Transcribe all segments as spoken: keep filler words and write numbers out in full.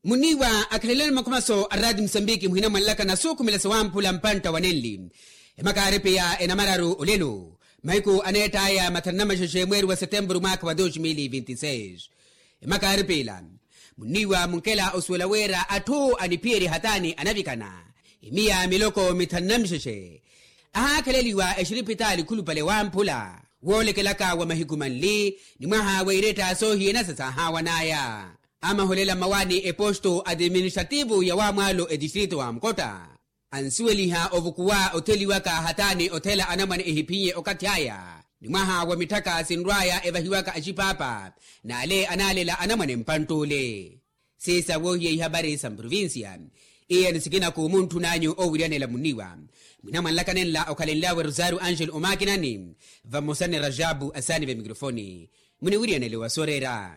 Muniwa akalelele makumaso aradi Msambiki muhina malaka na suku mila sawampula mpanta wanenli. Emakarepe ya enamararu olelu. Maiku aneta ya maternama sheshe mweri wa Septembru mwaka wa elfu mbili na ishirini na sita. Emakarepe ila. Muniwa munkela oswelawera atu anipieri hatani anavikana. Imia miloko miternam sheshe. Aha kaleliwa eshiripitali kulupale wampula. Wole kelaka wa mahikumanli. Ni maha waireta asohi enasasa hawa naya. Ama holela mawani e posto administrativu ya wa mwalo e distrito wa Mkota. Ansueli ha ovukuwa oteli waka hatani otela anamani ehipinye okati haya. Ni maha wa mitaka sinraya evahiwaka ajipapa na ale analela anamani mpantole. Sesa wohye ihabari sa provincia. Iya nisikina kumuntu nanyo owiriane la muniwa. Minaman lakanen la okalenlawe Rosario Angel Omakinani. Vamosane Rajabu asani ve mikrofoni. Muniwiriane le wasorera.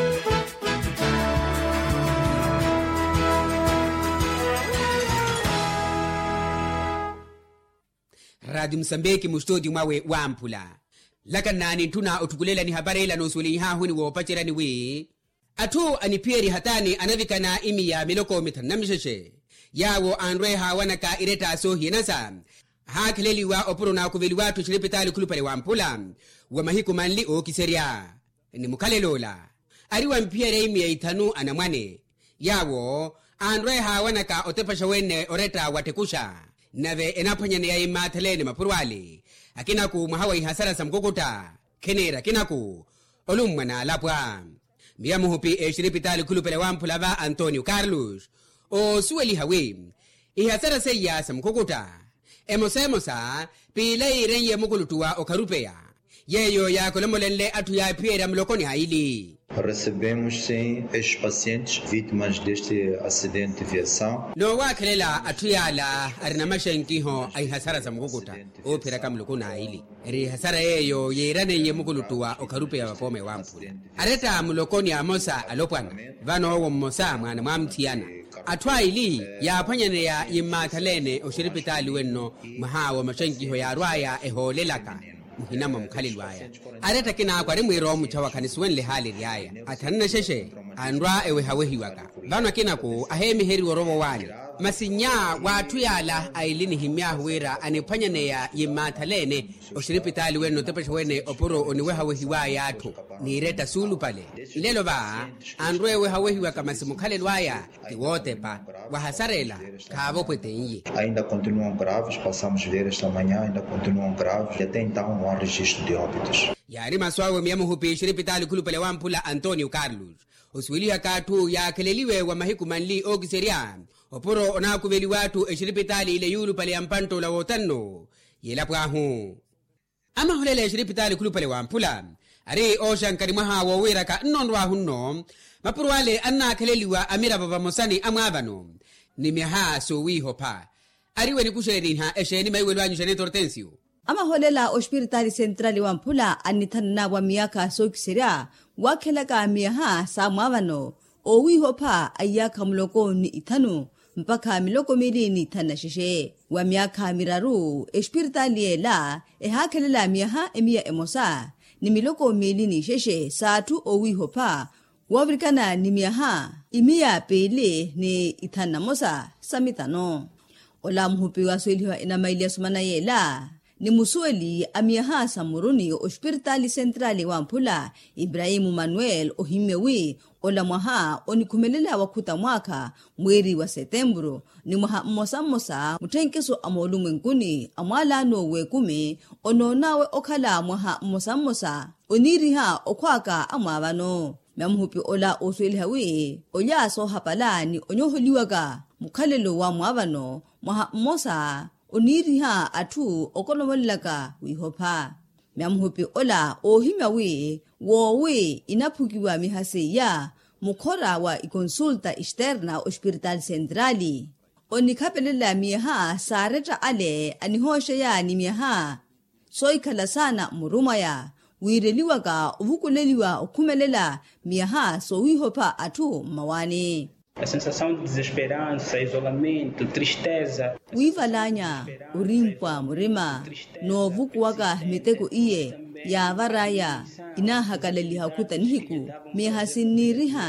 Radio Msambiki mustodi mwawe wampula. Laka nani tuna otukulela ni habarela nosuli hahu ni wopachera ni wii. Atu anipieri hatani anavikana imi ya miloko mitanamisheshe. Yawo anre hawanaka ireta asohi nasa. Hakileli wa opuro na kuveli watu shiripitali kulupale wampula. Wa mahiku manli o kiseria. Ni mukale lola. Ariwa mpiere imi ya itanu anamwane. Yawo anre hawanaka otepasha wene oreta watekusha. Nave enapanyane ya ima telene mapurwali. Akinaku mahawa ihasara samkokota. Kenera kinaku. Olumwana lapwa. Miyamuhupi e shiripitali kulupele wampulava Antonio Carlos. O sueli hawe. Ihasara seya samkokota. Emosa emosa. Pila irenye mukulutua okarupea. Yeyo ya kolomolenle atu ya piera mlokoni haili. Recebemos sim estes pacientes vítimas deste acidente de viação. No wakelela atuyala arinamashenkiho ay hasara za mugukuta o piraka mlukuna ili. Eri hasara yeyo yerane ye mugulutua okarupe ya wapome wampu. Areta mlokoni amosa alopwana. Vano wo mosa mwana mwamtiana. Atwa ili ya panyane ya imatalene o shiripitali wenno mahawa mashenkiho ya arwaya eho lelaka. Muhinama mukali lwaya. Areta kina kwa rimu iro mchawa kanisuwen lehali riaya. Atanina sheshe, andra ewe hawehi waka. Vano kina ku, ahemi heri worobo wani. Masinya watu yala ailini himya huwira anipanyane ya yimatalene o shiripitali weno tepesha wene opuro oniwe hawehi waya atu. Ni reta sulu pale. Ilelo ba, andra ewe hawehi waka masimukali lwaya. Tiwote pa, wahasarela, kavo pwete inye. Ainda continuam graves, passamos ver esta manhã, ainda continuam graves. E até então não há registro de óbitos. Yari maswawe miyamuhupi shiripitali kulupele wampula Antonio Carlos. Uswili hakatu ya keleliwe wa mahiku manli ogiseria. Opuro onakuveli watu e shiripitali ile yulu pale ampanto la wotano. Yelapwahu. Ama hulele shiripitali kulupele wampula. Ari oshan karimaha wawira ka nonwa hunno. Mapuruwale anna keleliwa amira baba mosani amavano. Nimiha sowi hopa. Ariwe ni kusherini eshe ni maiwelu anyushane tortensio. Ama holela hospitali centrali wampula anitana wa miaka sokiseria wakelaka miaha samavano owi hopa ayaka mloko ni itanu mpaka miloko mili ni tanashishe wa miaka miraru hospitali la ehakelela miaha emia emosa ni miloko mili ni sheshe saatu owi hopa wavrikana ni miaha imia pele ni itanamosa samitano ola mhupi wasweliwa ina mailia sumana yela ni musueli amiaha samuruni hospitali centrali wampula Ibrahimu Manuel ohimewi ola mwaha onikumelela wakuta mwaka mweri wa Septembro ni mwaha mmosa mmosa mutenkeso amolu mwenguni amwala no wekume ononawe okala mwaha mmosa mmosa oniriha okwaka amwabano Mamhupi ola osweli hawi oya so hapala ni onyoholiwaga mukhalelo wa mwabano mwaha mmosa oniriha atu okolomolaka wihopa. Mamhupi ola ohimawi wowe inapukiwa mihase ya mukora wa ikonsulta externa hospital centrali. Onikapelela miha sareta ale anihoshe ya ni miha soikala sana murumaya wireliwaga uvukuleliwa okumelela miha so wihopa atu mawani. A sensação de desesperança, isolamento, tristeza. Wivalanya urimpwa murima no vukuwaga miteko iye ya varaya inahakaleli hakuta nihiku mihasiniriha